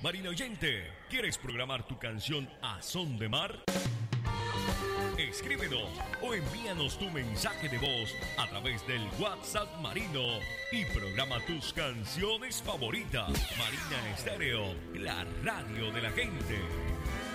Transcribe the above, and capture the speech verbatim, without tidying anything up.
Marina oyente, ¿quieres programar tu canción a son de mar? Escríbenos o envíanos tu mensaje de voz a través del WhatsApp Marino y programa tus canciones favoritas. Marina Estéreo, la radio de la gente.